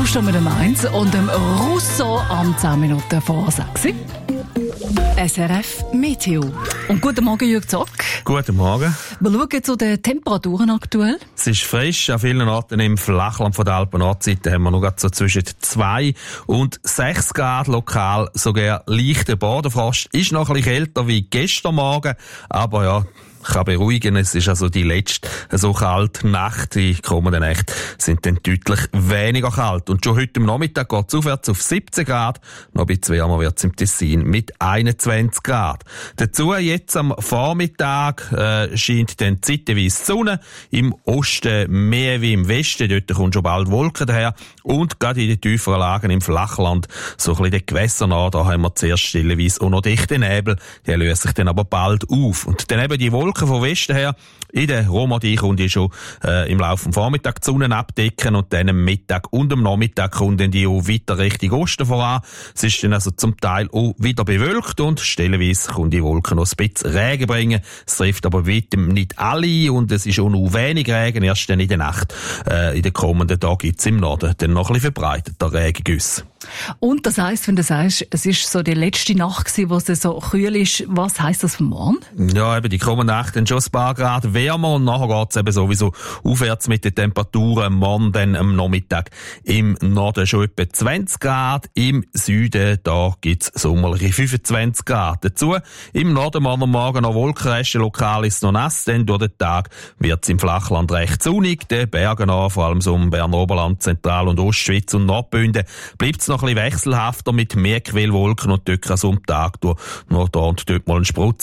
Gusto mit dem 1 und dem Russo am 10 Minuten vor 6. SRF Meteo. Und guten Morgen, Jürg Zock. Guten Morgen. Wir schauen zu den Temperaturen aktuell. Es ist frisch. An vielen Orten im Flachland von der Alpen-Nordseite haben wir noch so zwischen 2 und 6 Grad lokal. Sogar leichter Bodenfrost. Ist noch ein bisschen kälter wie gestern Morgen. Aber ja, kann beruhigen. Es ist also die letzte so kalte Nacht. Die kommenden Nächte sind dann deutlich weniger kalt. Und schon heute am Nachmittag geht es aufwärts auf 17 Grad. Noch ein bisschen wärmer wird es im Tessin mit 21 Grad. Dazu jetzt am Vormittag scheint dann zeitweise die Sonne. Im Osten mehr wie im Westen. Dort kommt schon bald Wolken daher. Und gerade in den tieferen Lagen im Flachland, so ein bisschen den Gewässern nah, da haben wir zuerst stellenweise auch noch dichte Nebel. Die lösen sich dann aber bald auf. Und dann eben die Wolken von Westen her. In der Romandie kommt die schon im Laufe des Vormittags die Sonne abdecken und dann am Mittag und am Nachmittag kommt dann die auch weiter Richtung Osten voran. Es ist dann also zum Teil auch wieder bewölkt und stellenweise kommt die Wolken noch ein bisschen Regen bringen. Es trifft aber weitem nicht alle und es ist auch noch wenig Regen. Erst dann in der Nacht, in den kommenden Tagen gibt es im Norden dann noch ein bisschen verbreiteter Regengüsse. Und das heisst, wenn du sagst, es ist so die letzte Nacht gewesen, wo es so kühl ist, was heisst das für morgen? Ja, eben die kommende Nacht dann schon ein paar Grad wärmer und nachher geht's eben sowieso aufwärts mit den Temperaturen. Morgen dann am Nachmittag im Norden schon etwa 20 Grad, im Süden da gibt's sommerliche 25 Grad. Dazu im Norden morgen noch Wolkenreste, lokal ist es noch nass, denn durch den Tag wird's im Flachland recht sonnig, den Bergen an, vor allem so im Berner Oberland, Zentral- und Ostschweiz und Nordbünden, bleibt's noch ein bisschen wechselhafter mit mehr Quellwolken und dort kann es am Tag noch da und dort mal ein Sprutz